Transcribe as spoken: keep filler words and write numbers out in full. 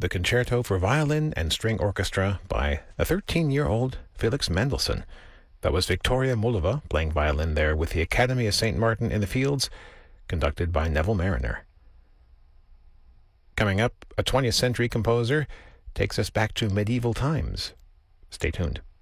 the Concerto for Violin and String Orchestra by a thirteen-year-old Felix Mendelssohn. That was Victoria Mullova playing violin there with the Academy of Saint Martin in the Fields, conducted by Neville Mariner. Coming up, a twentieth century composer takes us back to medieval times. Stay tuned.